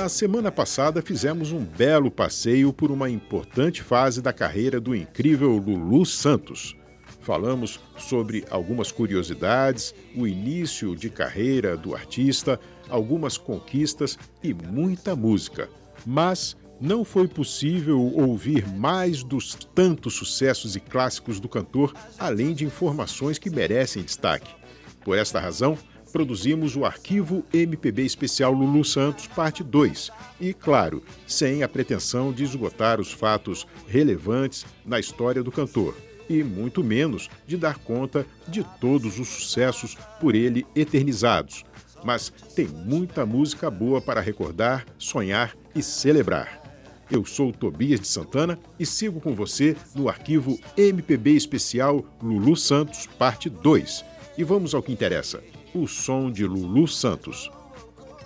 Na semana passada, fizemos um belo passeio por uma importante fase da carreira do incrível Lulu Santos. Falamos sobre algumas curiosidades, o início de carreira do artista, algumas conquistas e muita música. Mas não foi possível ouvir mais dos tantos sucessos e clássicos do cantor, além de informações que merecem destaque. Por esta razão, produzimos o arquivo MPB Especial Lulu Santos, parte 2. E, claro, sem a pretensão de esgotar os fatos relevantes na história do cantor. E muito menos de dar conta de todos os sucessos por ele eternizados. Mas tem muita música boa para recordar, sonhar e celebrar. Eu sou Tobias de Santana e sigo com você no arquivo MPB Especial Lulu Santos, parte 2. E vamos ao que interessa. O som de Lulu Santos.